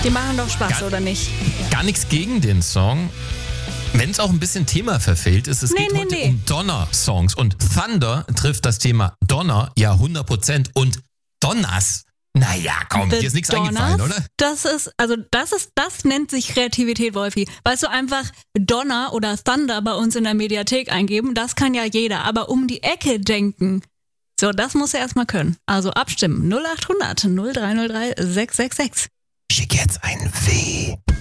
Die machen doch Spaß, oder nicht? Gar nichts gegen den Song. Wenn es auch ein bisschen Thema verfehlt ist, es geht heute um Donner-Songs. Und Thunder trifft das Thema Donner ja 100%. Und Donners, naja, komm, dir ist nichts eingefallen, oder? Das nennt sich Kreativität, Wolfi. Weißt du, einfach Donner oder Thunder bei uns in der Mediathek eingeben, das kann ja jeder. Aber um die Ecke denken, so, das muss er erstmal können. Also abstimmen. 0800 0303 666. Schick jetzt ein W.